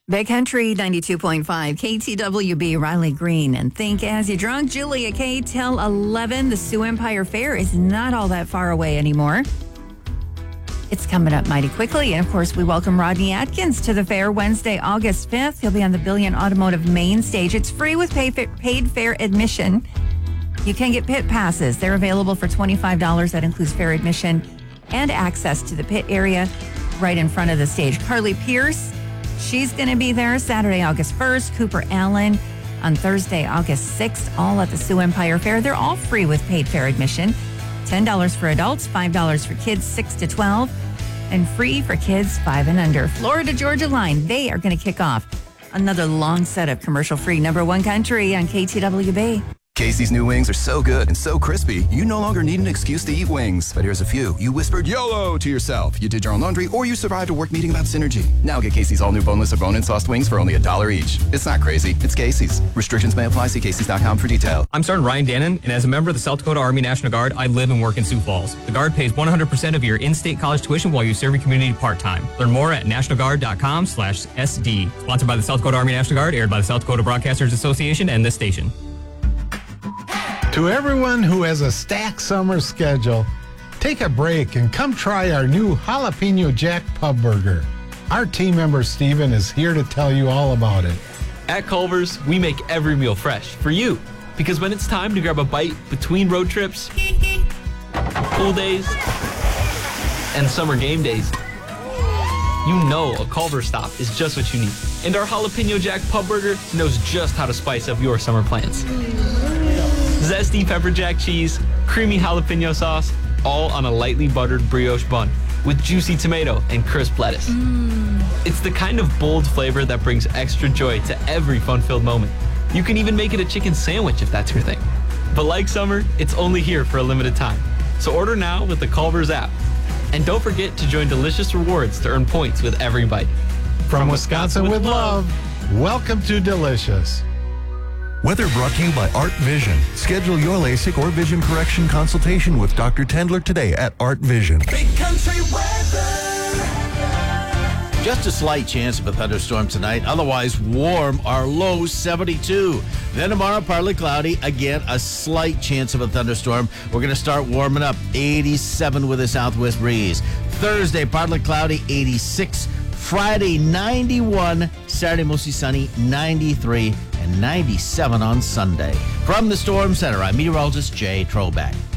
Big Country 92.5, KTWB, Riley Green. And think as you drunk, Julia K. Till 11. The Sioux Empire Fair is not all that far away anymore. It's coming up mighty quickly. And of course, we welcome Rodney Atkins to the fair Wednesday, August 5th. He'll be on the Billion Automotive main stage. It's free with paid fair admission. You can get pit passes. They're available for $25. That includes fair admission and access to the pit area right in front of the stage. Carly Pierce, she's going to be there Saturday, August 1st. Cooper Allen on Thursday, August 6th, all at the Sioux Empire Fair. They're all free with paid fair admission. $10 for adults, $5 for kids 6 to 12, and free for kids 5 and under. Florida-Georgia line, they are going to kick off another long set of commercial-free number one country on KTWB. Casey's new wings are so good and so crispy, you no longer need an excuse to eat wings. But here's a few. You whispered YOLO to yourself. You did your own laundry, or you survived a work meeting about synergy. Now get Casey's all new boneless or bone-in sauced wings for only $1 each. It's not crazy. It's Casey's. Restrictions may apply. See Casey's.com for details. I'm Sergeant Ryan Dannon, and as a member of the South Dakota Army National Guard, I live and work in Sioux Falls. The Guard pays 100% of your in-state college tuition while you serve your community part-time. Learn more at nationalguard.com/SD. Sponsored by the South Dakota Army National Guard, aired by the South Dakota Broadcasters Association and this station. To everyone who has a stacked summer schedule, take a break and come try our new Jalapeno Jack Pub Burger. Our team member Steven is here to tell you all about it. At Culver's, we make every meal fresh for you. Because when it's time to grab a bite between road trips, pool days, and summer game days, you know a Culver's stop is just what you need. And our Jalapeno Jack Pub Burger knows just how to spice up your summer plans. Zesty pepper jack cheese, creamy jalapeno sauce, all on a lightly buttered brioche bun with juicy tomato and crisp lettuce. It's the kind of bold flavor that brings extra joy to every fun-filled moment. You can even make it a chicken sandwich if that's your thing. But like summer, it's only here for a limited time. So order now with the Culver's app. And don't forget to join Delicious Rewards to earn points with every bite. From Wisconsin with love, welcome to Delicious. Weather brought to you by Art Vision. Schedule your LASIK or vision correction consultation with Dr. Tendler today at Art Vision. Big Country weather. Just a slight chance of a thunderstorm tonight. Otherwise, warm. Our low 72. Then tomorrow, partly cloudy. Again, a slight chance of a thunderstorm. We're going to start warming up. 87 with a southwest breeze. Thursday, partly cloudy. 86. Friday, 91. Saturday, mostly sunny. 93. And 97 on Sunday. From the Storm Center, I'm meteorologist Jay Trollback.